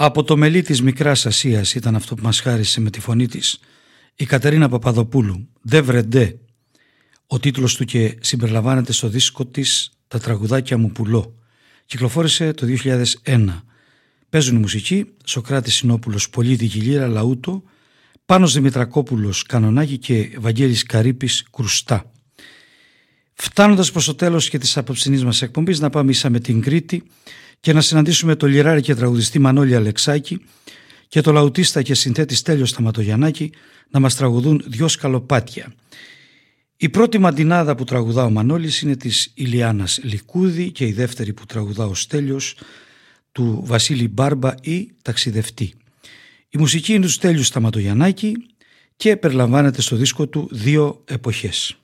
Από το μελί της Μικράς Ασίας ήταν αυτό που μας χάρισε με τη φωνή της η Κατερίνα Παπαδοπούλου, «Ντε βρε ντε». Ο τίτλος του και συμπεριλαμβάνεται στο δίσκο της «Τα τραγουδάκια μου πουλώ». Κυκλοφόρησε το 2001. Παίζουν η μουσική Σωκράτης Συνόπουλος, Πολύδικη λύρα, λαούτο, Πάνος Δημητρακόπουλος, κανονάκι και Βαγγέλης Καρύπης, κρουστά. Φτάνοντας προς το τέλος και της απόψινής μας εκπομπής, να πάμε ίσα με την Κρήτη και να συναντήσουμε το λιράρι και τραγουδιστή Μανώλη Αλεξάκη και το λαουτίστα και συνθέτη Στέλιο Σταματογιαννάκη να μας τραγουδούν δυο σκαλοπάτια. Η πρώτη μαντινάδα που τραγουδά ο Μανώλης είναι της Ηλιάνας Λικούδη και η δεύτερη που τραγουδά ο Στέλιος του Βασίλη Μπάρμπα ή Ταξιδευτή. Η μουσική είναι του Στέλιου Σταματογιαννάκη και περιλαμβάνεται στο δίσκο του «Δύο εποχές».